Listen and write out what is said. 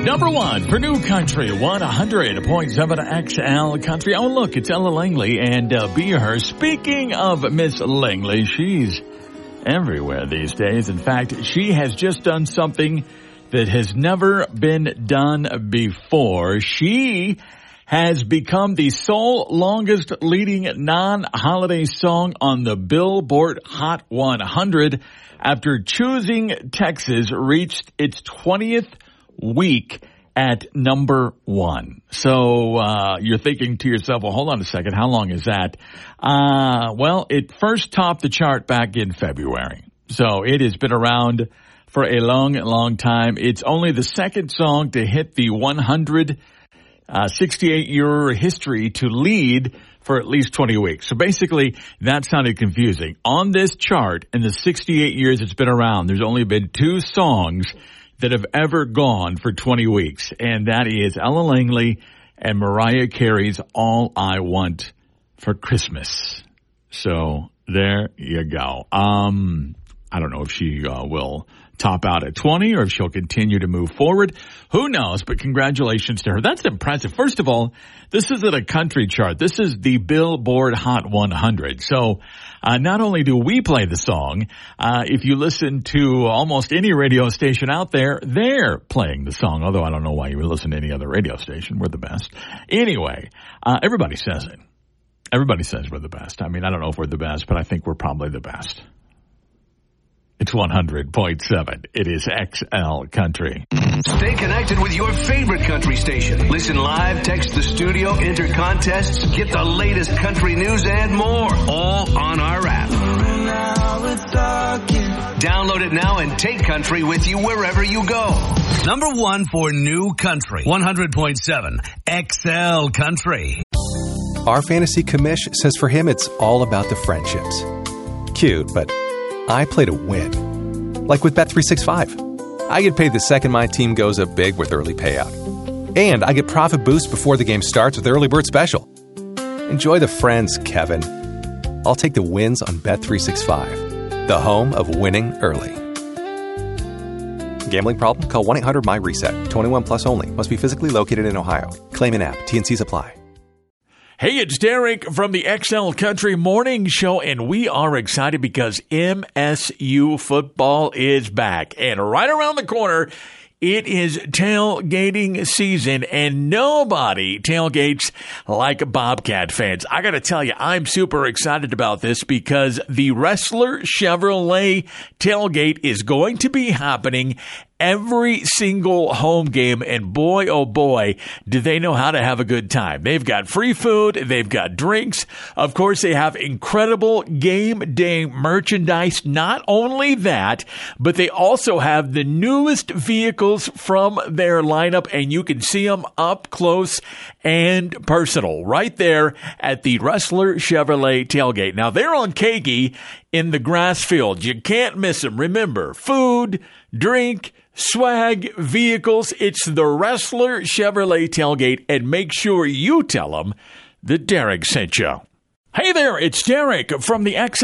Number one for New Country, 100.7 XL Country. Oh, look, it's Ella Langley and Be Her. Speaking of Miss Langley, she's everywhere these days. In fact, she has just done something that has never been done before. She has become the sole longest leading non-holiday song on the Billboard Hot 100 after Choosing Texas reached its 20th week at number one. So you're thinking to yourself, well, hold on a second, how long is that? Well, it first topped the chart back in February. So it has been around for a long, long time. It's only the second song to hit the 168-year history to lead for at least 20 weeks. So basically, that sounded confusing. On this chart, in the 68 years it's been around, there's only been two songs that have ever gone for 20 weeks. And that is Ella Langley and Mariah Carey's All I Want for Christmas. So there you go. I don't know if she will top out at 20 or if she'll continue to move forward. Who knows? But congratulations to her. That's impressive. First of all, this isn't a country chart. This is the Billboard Hot 100. So not only do we play the song, if you listen to almost any radio station out there, they're playing the song. Although I don't know why you would listen to any other radio station. We're the best. Anyway, everybody says it. Everybody says we're the best. I mean, I don't know if we're the best, but I think we're probably the best. It's 100.7. It is XL Country. Stay connected with your favorite country station. Listen live, text the studio, enter contests, get the latest country news and more. All on our app. Download it now and take country with you wherever you go. Number one for New Country. 100.7 XL Country. Our fantasy commish says for him it's all about the friendships. Cute, but I play to win. Like with Bet365. I get paid the second my team goes up big with early payout. And I get profit boost before the game starts with Early Bird Special. Enjoy the friends, Kevin. I'll take the wins on Bet365. The home of winning early. Gambling problem? Call 1-800-MY-RESET. 21 plus only. Must be physically located in Ohio. Claim in app. T&Cs apply. Hey, it's Derek from the XL Country Morning Show, and we are excited because MSU football is back. And right around the corner, it is tailgating season, and nobody tailgates like Bobcat fans. I got to tell you, I'm super excited about this because the Ressler Chevrolet tailgate is going to be happening every single home game, and boy, oh boy, do they know how to have a good time. They've got free food, they've got drinks. Of course, they have incredible game day merchandise. Not only that, but they also have the newest vehicles from their lineup, and you can see them up close and personal right there at the Ressler Chevrolet tailgate. Now, they're on Kagi in the grass field. You can't miss them. Remember, food, drink, swag, vehicles. It's the Ressler Chevrolet tailgate, and make sure you tell them that Derek sent you. Hey there, it's Derek from the XL